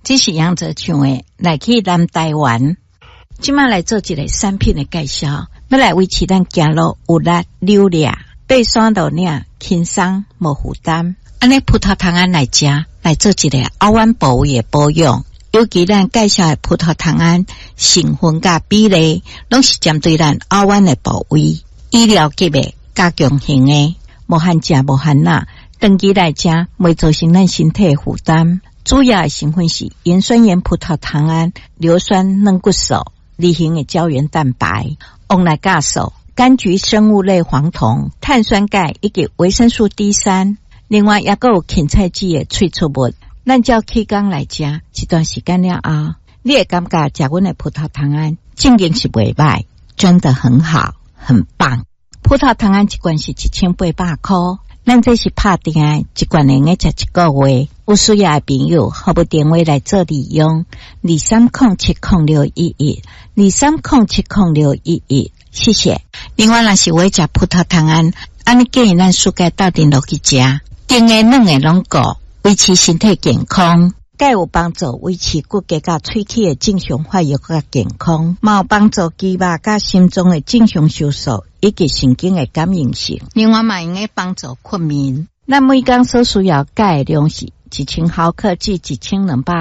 这是杨泽唱的来去南台湾，今麦来做一个产品的介绍，要来维持咱走路有力溜俩，爬山路领轻松无负担。安尼葡萄糖胺来食，来做一个凹弯部位的保养。尤其咱介绍的葡萄糖胺成分甲比例，拢是针对咱凹弯的部位，医疗级的加强型的，无限食无限钠，长期来食袂造成咱身体负担。主要的成分是盐酸盐葡萄糖胺、硫酸软骨素、离型的胶原蛋白、翁来酵素、柑橘生物类黄酮、碳酸钙以及维生素 D3。另外也有芹菜籽的萃取物。咱照起工来食，一段时间了后，你会感觉食阮的葡萄糖胺正经是袂歹，真的很好，很棒。葡萄糖胺一罐是1800块。咱这是拍定的，一罐能够吃一个月。有需要的朋友，可不电话来做利用23070611 23070611，谢谢。另外，若是我食葡萄糖胺，安尼建议咱暑假斗阵落去食，甜的、软的拢顾，维持身体健康。钙有帮助维持骨骼甲喙齿的正常发育甲健康，嘛有帮助肌肉甲心脏的正常收缩以及神经的感应性。另外嘛用来帮助困眠。咱每天所需要钙的量是1000毫克至1200